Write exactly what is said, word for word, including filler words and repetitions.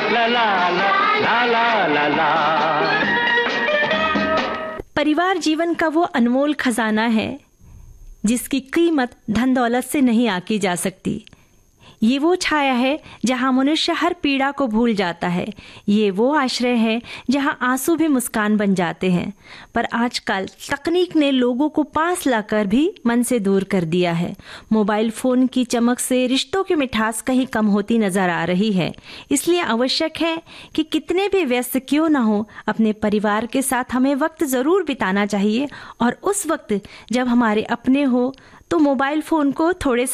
ला ला ला ला ला ला। परिवार जीवन का वो अनमोल खजाना है जिसकी कीमत धन दौलत से नहीं आकी जा सकती। ये वो छाया है जहाँ मनुष्य हर पीड़ा को भूल जाता है। ये वो आश्रय है जहाँ आंसू भी मुस्कान बन जाते हैं। पर आजकल तकनीक ने लोगों को पास लाकर भी मन से दूर कर दिया है। मोबाइल फोन की चमक से रिश्तों की मिठास कहीं कम होती नजर आ रही है। इसलिए आवश्यक है कि कितने भी व्यस्त क्यों ना हो, अपने परिवार के साथ हमें वक्त जरूर बिताना चाहिए। और उस वक्त जब हमारे अपने हो तो मोबाइल फोन को थोड़े